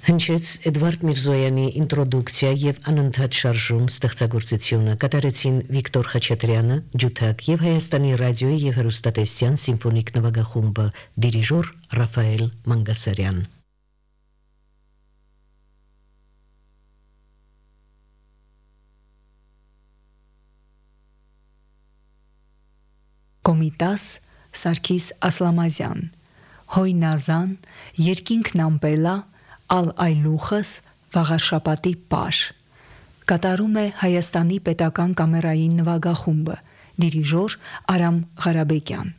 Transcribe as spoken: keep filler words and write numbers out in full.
Հնչեց Էդվարդ Միրզոյանի ինտրոդուկցիա եւ անընդհատ շարժում ստեղծագործությունը կատարեցին Վիկտոր Խաչատրյանը, ջութակ եւ Հայաստանի ռադիոյի եւ հեռուստատեսության սիմֆոնիկ նվագախումբը, դիրիժոր Ռաֆայել Մանգասարյան։ Կոմիտաս Սարգիս Ասլամազյան, Հոյնազան, Երկինքն ամպելա, Ալ այլուխս, Վաղարշապատի պար։ Կատարում է Հայաստանի պետական կամերային նվագախումբը, դիրիժոր Արամ Ղարաբեկյան։